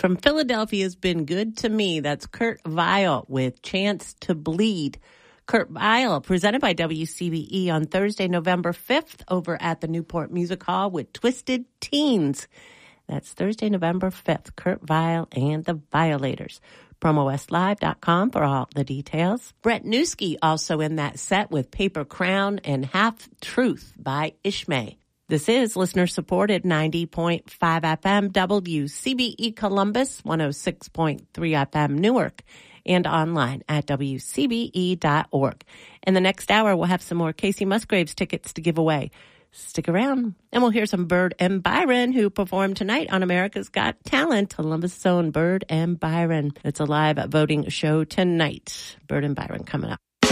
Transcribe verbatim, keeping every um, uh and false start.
From Philadelphia's Been Good to Me, that's Kurt Vile with Chance to Bleed. Kurt Vile, presented by W C B E on Thursday, November fifth, over at the Newport Music Hall with Twisted Teens. That's Thursday, November fifth, Kurt Vile and the Violators. promo west live dot com for all the details. Brett Newski also in that set with Paper Crown and Half Truth by Ishmay. This is listener-supported ninety point five F M W C B E Columbus, one oh six point three F M Newark, and online at W C B E dot org. In the next hour, we'll have some more Casey Musgraves tickets to give away. Stick around, and we'll hear some Bird and Byron, who performed tonight on America's Got Talent. Columbus' own Bird and Byron. It's a live voting show tonight. Bird and Byron coming up.